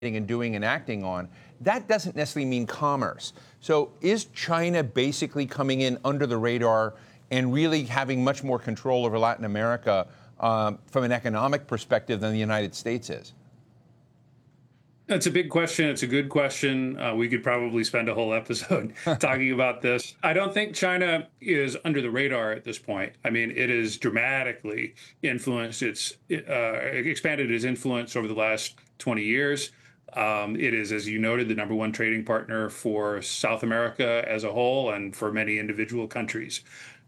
and doing and acting on, that doesn't necessarily mean commerce. So is China basically coming in under the radar and really having much more control over Latin America from an economic perspective than the United States is? That's a big question. It's a good question. We could probably spend a whole episode talking about this. I don't think China is under the radar at this point. I mean, it has dramatically expanded its influence over the last 20 years. It is, as you noted, the number one trading partner for South America as a whole and for many individual countries.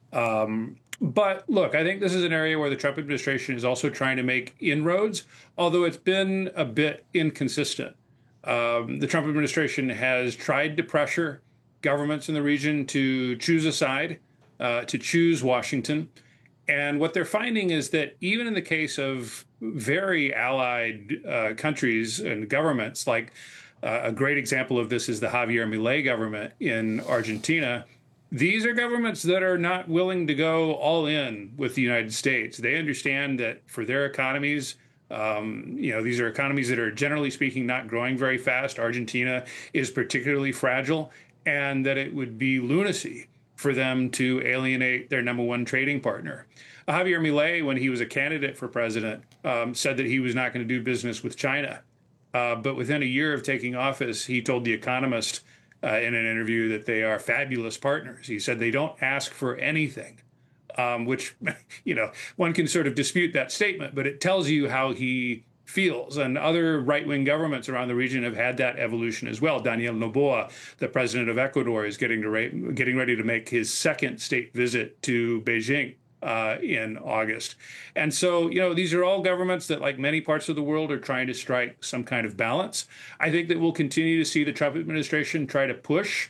But look, I think this is an area where the Trump administration is also trying to make inroads, although it's been a bit inconsistent. The Trump administration has tried to pressure governments in the region to choose a side, to choose Washington. And what they're finding is that even in the case of very allied countries and governments, like a great example of this is the Javier Milei government in Argentina. These are governments that are not willing to go all in with the United States. They understand that for their economies, these are economies that are generally speaking not growing very fast. Argentina is particularly fragile, and that it would be lunacy for them to alienate their number one trading partner. Javier Milei, when he was a candidate for president, said that he was not going to do business with China. But within a year of taking office, he told The Economist in an interview that they are fabulous partners. He said they don't ask for anything, which, one can sort of dispute that statement, but it tells you how he feels. And other right-wing governments around the region have had that evolution as well. Daniel Noboa, the president of Ecuador, is getting ready to make his second state visit to Beijing in August. And so, these are all governments that, like many parts of the world, are trying to strike some kind of balance. I think that we'll continue to see the Trump administration try to push.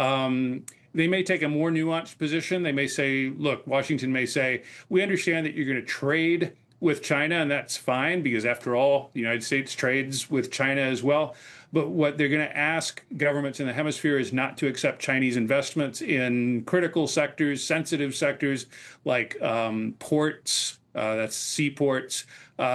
They may take a more nuanced position. They may say, look, Washington may say, we understand that you're going to trade with China, and that's fine, because after all, the United States trades with China as well. But what they're going to ask governments in the hemisphere is not to accept Chinese investments in critical sectors, sensitive sectors like ports, that's seaports,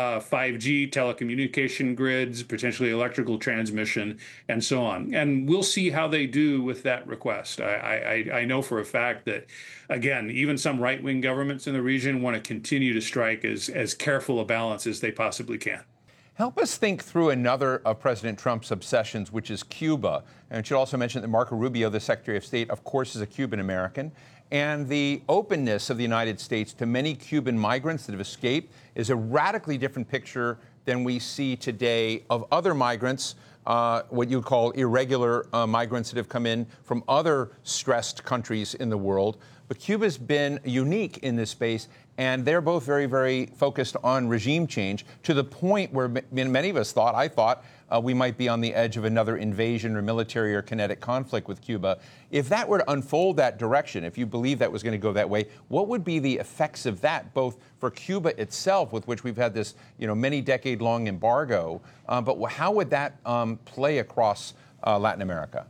5G, telecommunication grids, potentially electrical transmission, and so on. And we'll see how they do with that request. I know for a fact that, again, even some right-wing governments in the region want to continue to strike as careful a balance as they possibly can. Help us think through another of President Trump's obsessions, which is Cuba. And it should also mention that Marco Rubio, the Secretary of State, of course, is a Cuban American. And the openness of the United States to many Cuban migrants that have escaped is a radically different picture than we see today of other migrants, what you call irregular migrants that have come in from other stressed countries in the world. But Cuba's been unique in this space, and they're both very, very focused on regime change, to the point where many of us thought, we might be on the edge of another invasion or military or kinetic conflict with Cuba. If that were to unfold that direction, if you believe that was going to go that way, what would be the effects of that, both for Cuba itself, with which we've had this, many decade-long embargo, but how would that play across Latin America?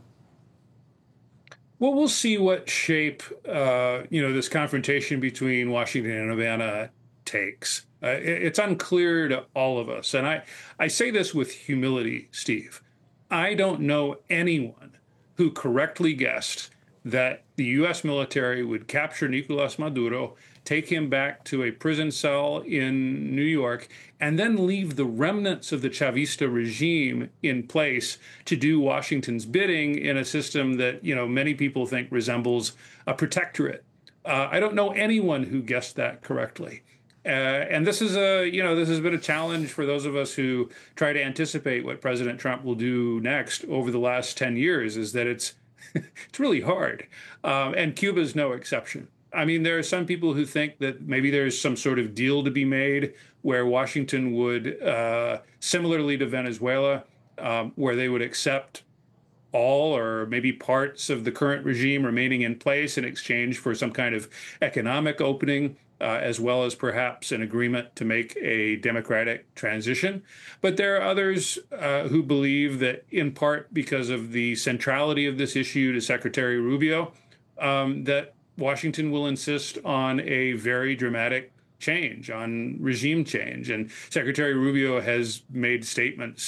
Well, we'll see what shape, this confrontation between Washington and Havana takes. It's unclear to all of us. And I say this with humility, Steve. I don't know anyone who correctly guessed that the U.S. military would capture Nicolas Maduro, take him back to a prison cell in New York, and then leave the remnants of the Chavista regime in place to do Washington's bidding in a system that, many people think resembles a protectorate. I don't know anyone who guessed that correctly. And this is this has been a challenge for those of us who try to anticipate what President Trump will do next over the last 10 years, is that it's really hard. And Cuba's no exception. I mean, there are some people who think that maybe there's some sort of deal to be made where Washington would, similarly to Venezuela, where they would accept all or maybe parts of the current regime remaining in place in exchange for some kind of economic opening, as well as perhaps an agreement to make a democratic transition. But there are others who believe that, in part because of the centrality of this issue to Secretary Rubio, that Washington will insist on a very dramatic change, on regime change. And Secretary Rubio has made statements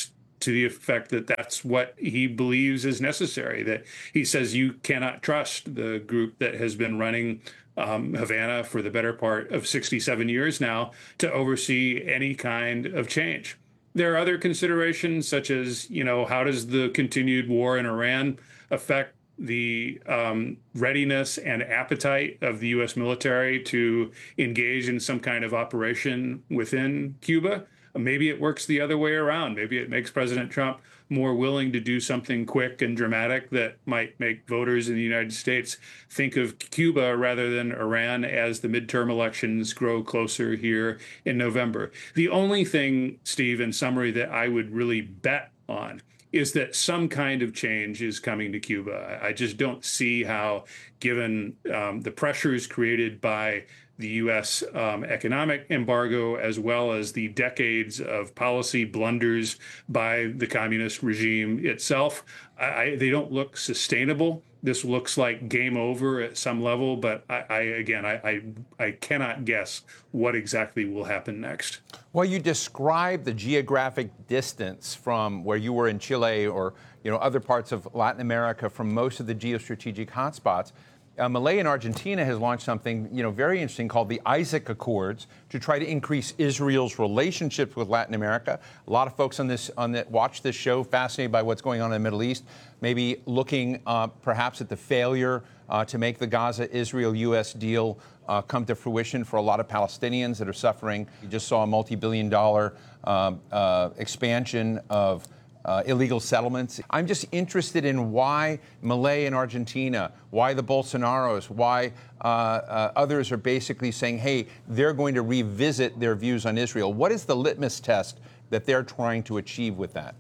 to the effect that that's what he believes is necessary, that he says you cannot trust the group that has been running Havana for the better part of 67 years now to oversee any kind of change. There are other considerations, such as, how does the continued war in Iran affect the readiness and appetite of the U.S. military to engage in some kind of operation within Cuba? Maybe it works the other way around. Maybe it makes President Trump more willing to do something quick and dramatic that might make voters in the United States think of Cuba rather than Iran as the midterm elections grow closer here in November. The only thing, Steve, in summary, that I would really bet on is that some kind of change is coming to Cuba. I just don't see how, given the pressures created by the U.S. Economic embargo, as well as the decades of policy blunders by the communist regime itself, they don't look sustainable. This looks like game over at some level, but I cannot guess what exactly will happen next. Well, you described the geographic distance from where you were in Chile or other parts of Latin America from most of the geostrategic hotspots. Milei in Argentina has launched something very interesting called the Isaac Accords to try to increase Israel's relationships with Latin America. A lot of folks watch this show fascinated by what's going on in the Middle East, maybe looking perhaps at the failure to make the Gaza-Israel-U.S. deal come to fruition for a lot of Palestinians that are suffering. You just saw a multi-billion-dollar expansion of illegal settlements. I'm just interested in why Milei in Argentina, why the Bolsonaros, why others are basically saying, hey, they're going to revisit their views on Israel. What is the litmus test that they're trying to achieve with that?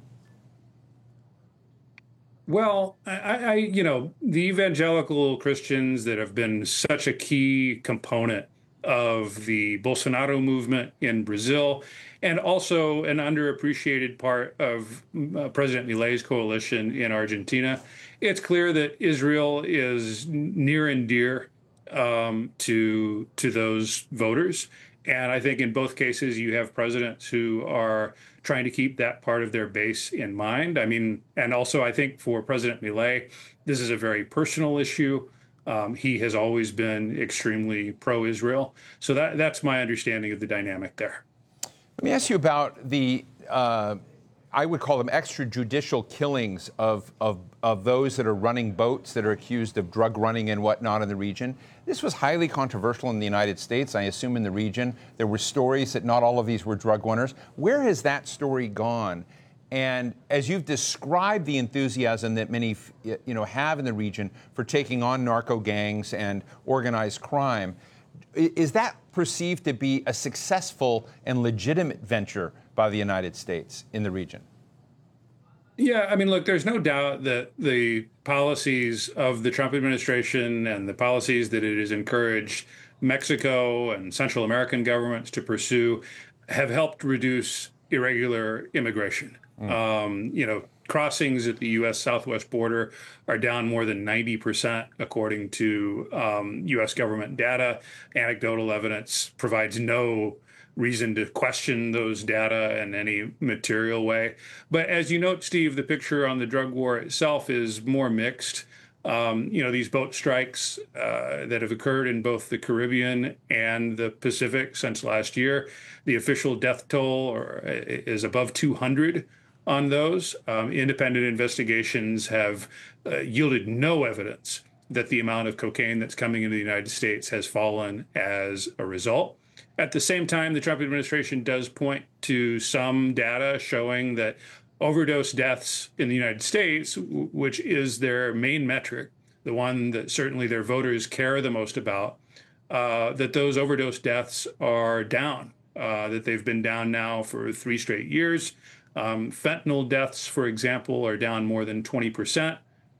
Well, the evangelical Christians that have been such a key component of the Bolsonaro movement in Brazil, and also an underappreciated part of President Milei's coalition in Argentina. It's clear that Israel is near and dear to those voters. And I think in both cases, you have presidents who are trying to keep that part of their base in mind. I mean, and also I think for President Milei, this is a very personal issue. He has always been extremely pro-Israel. So that's my understanding of the dynamic there. Let me ask you about the, I would call them extrajudicial killings of those that are running boats that are accused of drug running and whatnot in the region. This was highly controversial in the United States, I assume in the region. There were stories that not all of these were drug runners. Where has that story gone? And as you've described the enthusiasm that many have in the region for taking on narco gangs and organized crime, is that perceived to be a successful and legitimate venture by the United States in the region? Yeah, I mean, look, there's no doubt that the policies of the Trump administration and the policies that it has encouraged Mexico and Central American governments to pursue have helped reduce irregular immigration. Crossings at the U.S. southwest border are down more than 90%, according to U.S. government data. Anecdotal evidence provides no reason to question those data in any material way. But as you note, Steve, the picture on the drug war itself is more mixed. These boat strikes that have occurred in both the Caribbean and the Pacific since last year, the official death toll is above 200 on those. Independent investigations have yielded no evidence that the amount of cocaine that's coming into the United States has fallen as a result. At the same time, the Trump administration does point to some data showing that overdose deaths in the United States, which is their main metric, the one that certainly their voters care the most about, that those overdose deaths are down, that they've been down now for 3 straight years. Fentanyl deaths, for example, are down more than 20%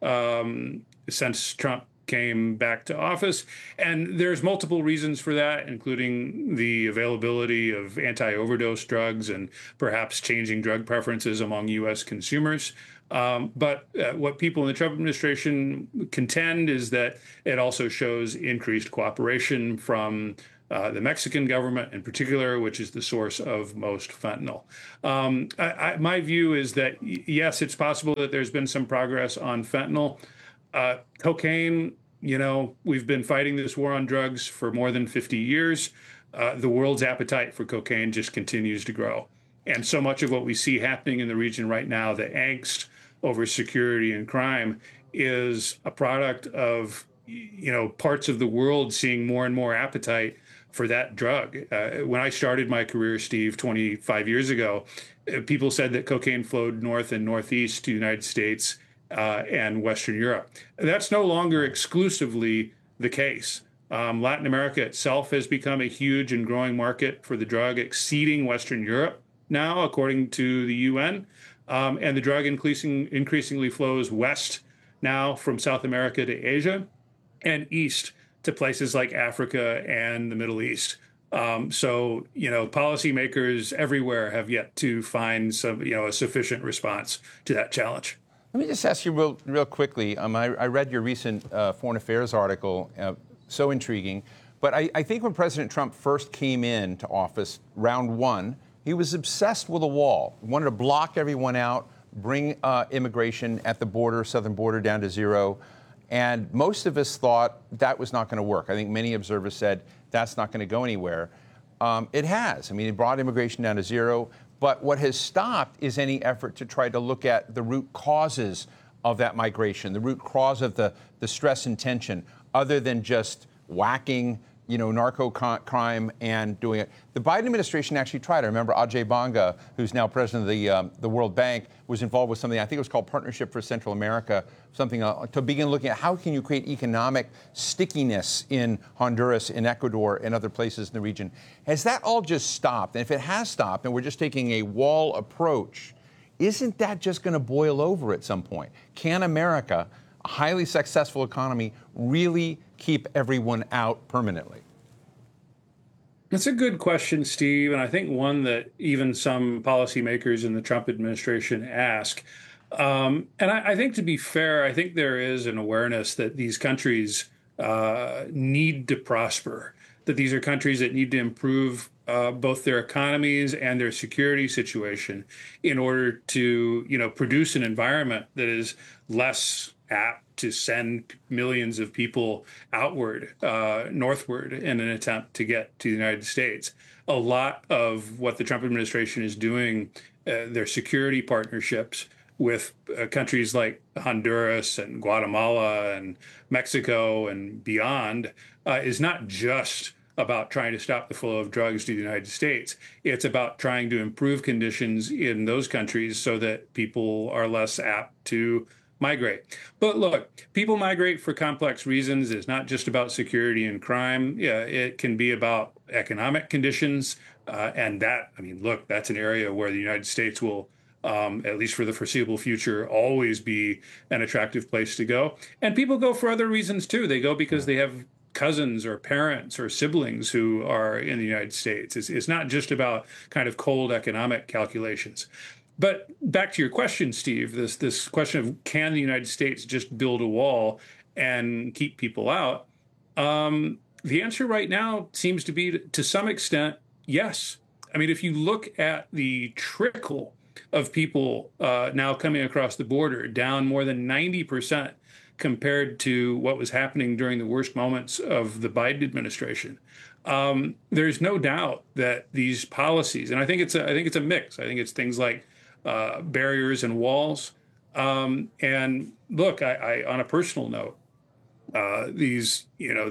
since Trump came back to office. And there's multiple reasons for that, including the availability of anti-overdose drugs and perhaps changing drug preferences among U.S. consumers. But what people in the Trump administration contend is that it also shows increased cooperation from the Mexican government in particular, which is the source of most fentanyl. My view is that, yes, it's possible that there's been some progress on fentanyl. Cocaine, we've been fighting this war on drugs for more than 50 years. The world's appetite for cocaine just continues to grow. And so much of what we see happening in the region right now, the angst over security and crime, is a product of, parts of the world seeing more and more appetite for that drug. When I started my career, Steve, 25 years ago, people said that cocaine flowed north and northeast to the United States and Western Europe. That's no longer exclusively the case. Latin America itself has become a huge and growing market for the drug, exceeding Western Europe now, according to the UN. And the drug increasingly flows west now from South America to Asia and east to places like Africa and the Middle East. So, policymakers everywhere have yet to find a sufficient response to that challenge. Let me just ask you real quickly. I read your recent Foreign Affairs article, so intriguing. But I think when President Trump first came into office, round one, he was obsessed with a wall. He wanted to block everyone out, bring immigration at the border, southern border, down to zero. And most of us thought that was not going to work. I think many observers said that's not going to go anywhere. It has. I mean, it brought immigration down to zero. But what has stopped is any effort to try to look at the root causes of that migration, the root cause of the stress and tension, other than just whacking, narco crime and doing it. The Biden administration actually tried. I remember Ajay Banga, who's now president of the World Bank, was involved with something, I think it was called Partnership for Central America, something to begin looking at how can you create economic stickiness in Honduras, in Ecuador, and other places in the region. Has that all just stopped? And if it has stopped and we're just taking a wall approach, isn't that just going to boil over at some point? Can America, a highly successful economy, really keep everyone out permanently? That's a good question, Steve, and I think one that even some policymakers in the Trump administration ask. And I think, to be fair, I think there is an awareness that these countries need to prosper, that these are countries that need to improve both their economies and their security situation in order to, produce an environment that is less apt to send millions of people outward, northward, in an attempt to get to the United States. A lot of what the Trump administration is doing, their security partnerships with countries like Honduras and Guatemala and Mexico and beyond, is not just about trying to stop the flow of drugs to the United States. It's about trying to improve conditions in those countries so that people are less apt to migrate. But look, people migrate for complex reasons. It's not just about security and crime. Yeah, it can be about economic conditions. And that's an area where the United States will, at least for the foreseeable future, always be an attractive place to go. And people go for other reasons too. They go because they have cousins or parents or siblings who are in the United States. It's not just about kind of cold economic calculations. But back to your question, Steve, this question of can the United States just build a wall and keep people out? The answer right now seems to be, to some extent, yes. I mean, if you look at the trickle of people now coming across the border, down more than 90% compared to what was happening during the worst moments of the Biden administration, there's no doubt that these policies, and I think it's a mix. I think it's things like barriers and walls. And look, I on a personal note, these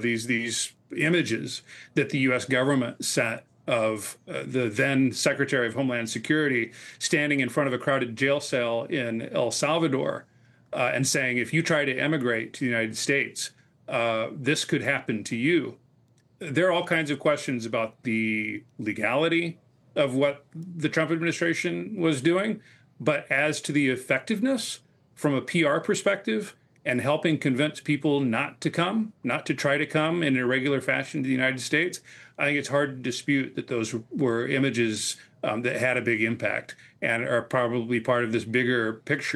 images that the U.S. government sent of the then Secretary of Homeland Security standing in front of a crowded jail cell in El Salvador and saying, if you try to emigrate to the United States, this could happen to you. There are all kinds of questions about the legality of what the Trump administration was doing. But as to the effectiveness from a PR perspective and helping convince people not to try to come in a regular fashion to the United States, I think it's hard to dispute that those were images that had a big impact and are probably part of this bigger picture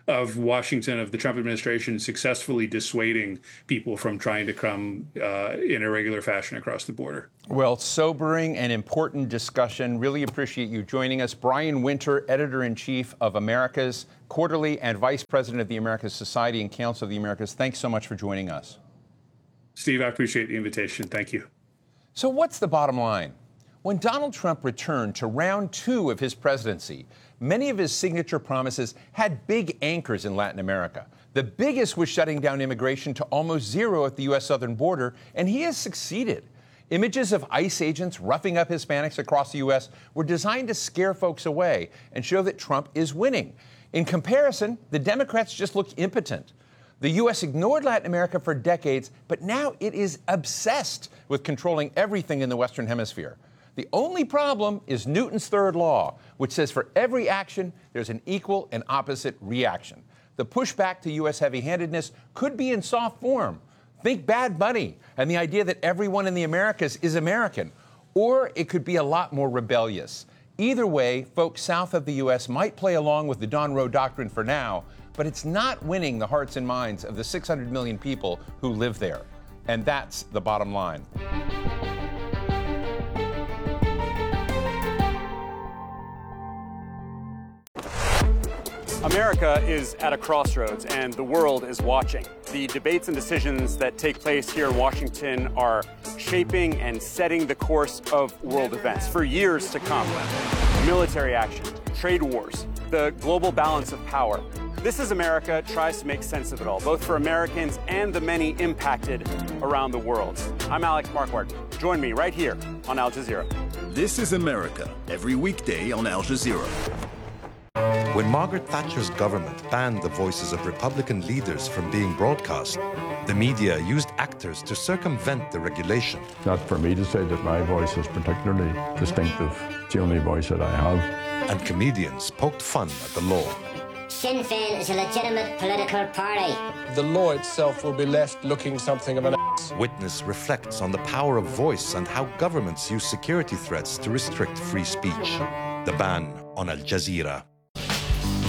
of Washington, of the Trump administration, successfully dissuading people from trying to come in a regular fashion across the border. Well, sobering and important discussion. Really appreciate you joining us. Brian Winter, Editor-in-Chief of Americas Quarterly and Vice President of the Americas Society and Council of the Americas. Thanks so much for joining us. Steve, I appreciate the invitation. Thank you. So what's the bottom line? When Donald Trump returned to round 2 of his presidency, many of his signature promises had big anchors in Latin America. The biggest was shutting down immigration to almost zero at the U.S. southern border, and he has succeeded. Images of ICE agents roughing up Hispanics across the U.S. were designed to scare folks away and show that Trump is winning. In comparison, the Democrats just look impotent. The U.S. ignored Latin America for decades, but now it is obsessed with controlling everything in the Western Hemisphere. The only problem is Newton's third law, which says for every action, there's an equal and opposite reaction. The pushback to U.S. heavy-handedness could be in soft form. Think Bad Bunny and the idea that everyone in the Americas is American. Or it could be a lot more rebellious. Either way, folks south of the U.S. might play along with the Don Roe doctrine for now, but it's not winning the hearts and minds of the 600 million people who live there. And that's the bottom line. America is at a crossroads, and the world is watching. The debates and decisions that take place here in Washington are shaping and setting the course of world events for years to come. Military action, trade wars, the global balance of power. This Is America tries to make sense of it all, both for Americans and the many impacted around the world. I'm Alex Marquardt. Join me right here on Al Jazeera. This Is America, every weekday on Al Jazeera. When Margaret Thatcher's government banned the voices of Republican leaders from being broadcast, the media used actors to circumvent the regulation. Not for me to say that my voice is particularly distinctive. It's the only voice that I have. And comedians poked fun at the law. Sinn Féin is a legitimate political party. The law itself will be left looking something of an ass. Witness reflects on the power of voice and how governments use security threats to restrict free speech. The ban on Al Jazeera.